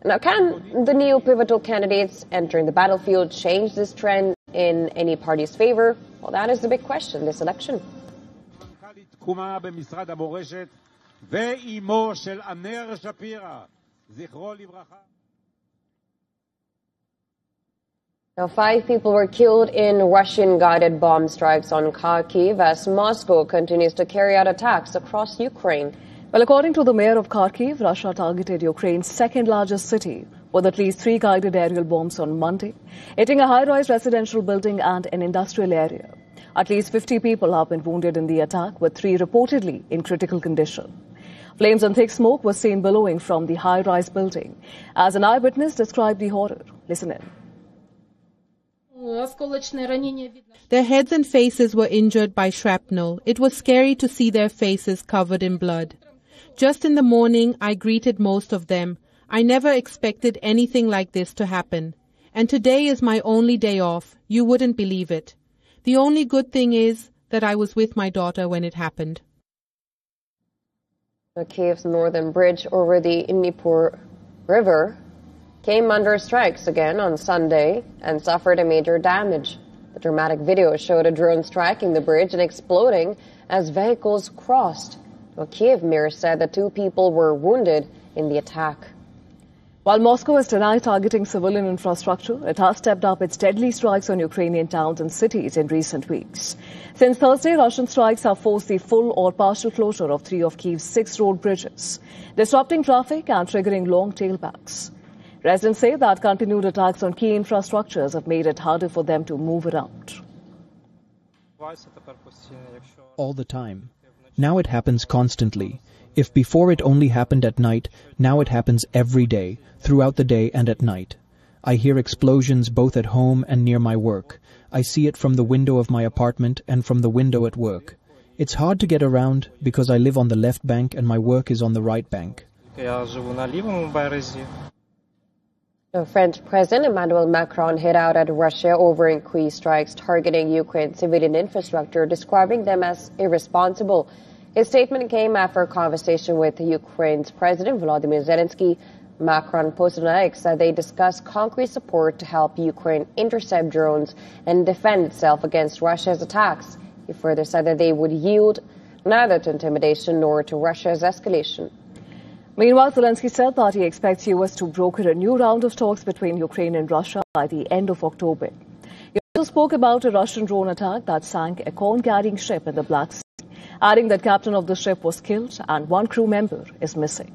Now, can the new pivotal candidates entering the battlefield change this trend in any party's favor? Well, that is the big question this election. Now, 5 people were killed in Russian-guided bomb strikes on Kharkiv as Moscow continues to carry out attacks across Ukraine. Well, according to the mayor of Kharkiv, Russia targeted Ukraine's second-largest city with at least 3 guided aerial bombs on Monday, hitting a high-rise residential building and an industrial area. At least 50 people have been wounded in the attack, with 3 reportedly in critical condition. Flames and thick smoke were seen billowing from the high-rise building, as an eyewitness described the horror. Listen in. Their heads and faces were injured by shrapnel. It was scary to see their faces covered in blood. Just in the morning, I greeted most of them. I never expected anything like this to happen. And today is my only day off. You wouldn't believe it. The only good thing is that I was with my daughter when it happened. Kiev's northern bridge over the Dnipro River came under strikes again on Sunday and suffered a major damage. The dramatic video showed a drone striking the bridge and exploding as vehicles crossed. A Kiev mayor said that 2 people were wounded in the attack. While Moscow has denied targeting civilian infrastructure, it has stepped up its deadly strikes on Ukrainian towns and cities in recent weeks. Since Thursday, Russian strikes have forced the full or partial closure of 3 of Kiev's 6 road bridges, disrupting traffic and triggering long tailbacks. Residents say that continued attacks on key infrastructures have made it harder for them to move around. All the time. Now it happens constantly. If before it only happened at night, now it happens every day, throughout the day and at night. I hear explosions both at home and near my work. I see it from the window of my apartment and from the window at work. It's hard to get around because I live on the left bank and my work is on the right bank. French President Emmanuel Macron hit out at Russia over increased strikes targeting Ukraine's civilian infrastructure, describing them as irresponsible. His statement came after a conversation with Ukraine's President Volodymyr Zelensky. Macron posted on X that they discussed concrete support to help Ukraine intercept drones and defend itself against Russia's attacks. He further said that they would yield neither to intimidation nor to Russia's escalation. Meanwhile, Zelensky said that he expects U.S. to broker a new round of talks between Ukraine and Russia by the end of October. He also spoke about a Russian drone attack that sank a corn-carrying ship in the Black Sea, adding that captain of the ship was killed and 1 crew member is missing.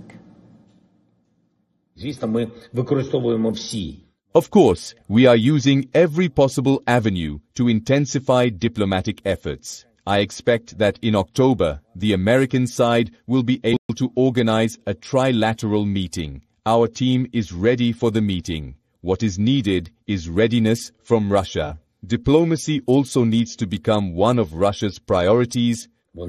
Of course, we are using every possible avenue to intensify diplomatic efforts. I expect that in October, the American side will be able to organize a trilateral meeting. Our team is ready for the meeting. What is needed is readiness from Russia. Diplomacy also needs to become one of Russia's priorities.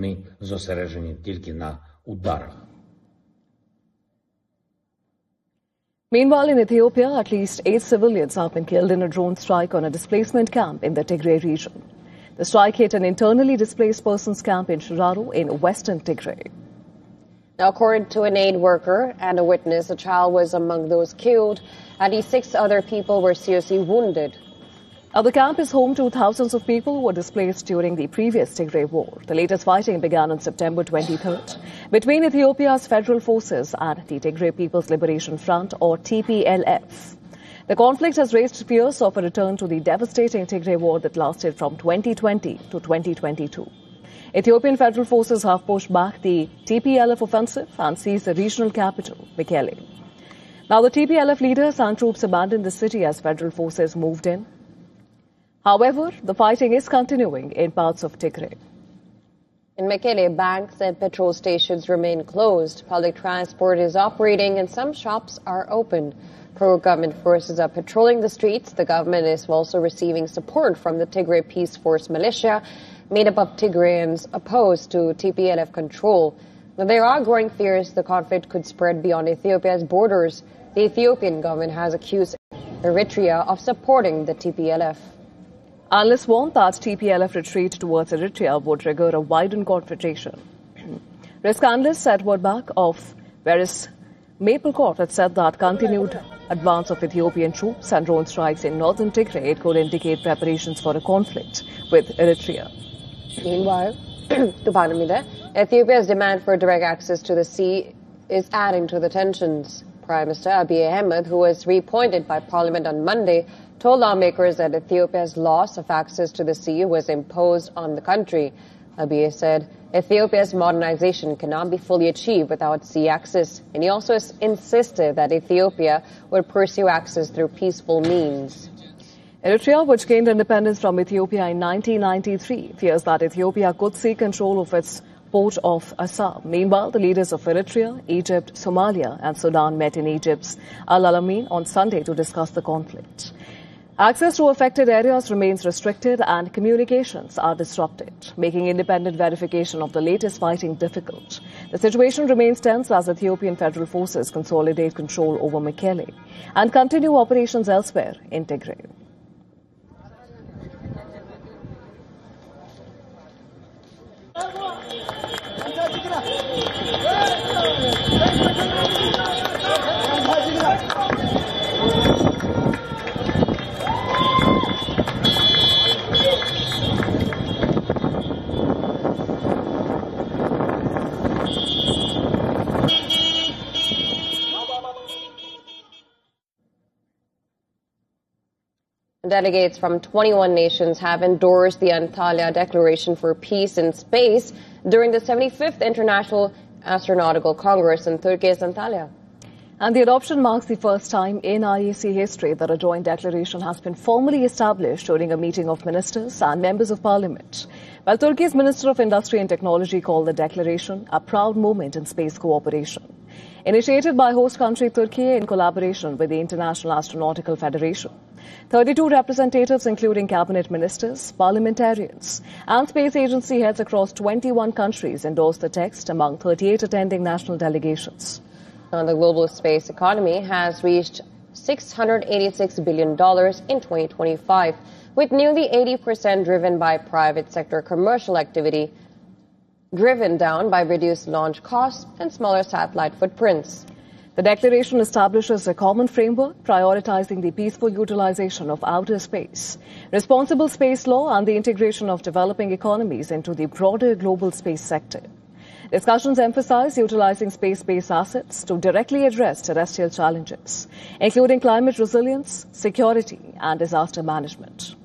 Meanwhile, in Ethiopia, at least 8 civilians have been killed in a drone strike on a displacement camp in the Tigray region. The strike hit an internally displaced persons camp in Shiraro in western Tigray. Now, according to an aid worker and a witness, a child was among those killed. At least 6 other people were seriously wounded. Now, the camp is home to thousands of people who were displaced during the previous Tigray war. The latest fighting began on September 23rd between Ethiopia's federal forces and the Tigray People's Liberation Front, or TPLF. The conflict has raised fears of a return to the devastating Tigray war that lasted from 2020 to 2022. Ethiopian federal forces have pushed back the TPLF offensive and seized the regional capital, Mekelle. Now, the TPLF leaders and troops abandoned the city as federal forces moved in. However, the fighting is continuing in parts of Tigray. In Mekelle, banks and petrol stations remain closed. Public transport is operating and some shops are open. Pro-government forces are patrolling the streets. The government is also receiving support from the Tigray Peace Force militia, made up of Tigrayans opposed to TPLF control. Now, there are growing fears the conflict could spread beyond Ethiopia's borders. The Ethiopian government has accused Eritrea of supporting the TPLF. Analysts warn that TPLF retreat towards Eritrea would trigger a widened confrontation. Risk analyst Edward Back of Veris Maple Court had said that continued advance of Ethiopian troops and drone strikes in northern Tigray could indicate preparations for a conflict with Eritrea. Meanwhile, Ethiopia's demand for direct access to the sea is adding to the tensions. Prime Minister Abiy Ahmed, who was reappointed by Parliament on Monday, told lawmakers that Ethiopia's loss of access to the sea was imposed on the country. Abiy said Ethiopia's modernization cannot be fully achieved without sea access, and he also insisted that Ethiopia would pursue access through peaceful means. Eritrea, which gained independence from Ethiopia in 1993, fears that Ethiopia could seek control of its port of Assab. Meanwhile, the leaders of Eritrea, Egypt, Somalia and Sudan met in Egypt's Al Alamein on Sunday to discuss the conflict. Access to affected areas remains restricted and communications are disrupted, making independent verification of the latest fighting difficult. The situation remains tense as Ethiopian federal forces consolidate control over Mekelle and continue operations elsewhere in Tigray. Delegates from 21 nations have endorsed the Antalya Declaration for Peace in Space during the 75th International Astronautical Congress in Turkey's Antalya. And the adoption marks the first time in IAC history that a joint declaration has been formally established during a meeting of ministers and members of parliament. While Turkey's Minister of Industry and Technology called the declaration a proud moment in space cooperation. Initiated by host country Turkey in collaboration with the International Astronautical Federation. 32 representatives, including cabinet ministers, parliamentarians, and space agency heads across 21 countries, endorsed the text among 38 attending national delegations. Now, the global space economy has reached $686 billion in 2025, with nearly 80% driven by private sector commercial activity, driven down by reduced launch costs and smaller satellite footprints. The declaration establishes a common framework prioritizing the peaceful utilization of outer space, responsible space law and the integration of developing economies into the broader global space sector. Discussions emphasize utilizing space-based assets to directly address terrestrial challenges, including climate resilience, security and disaster management.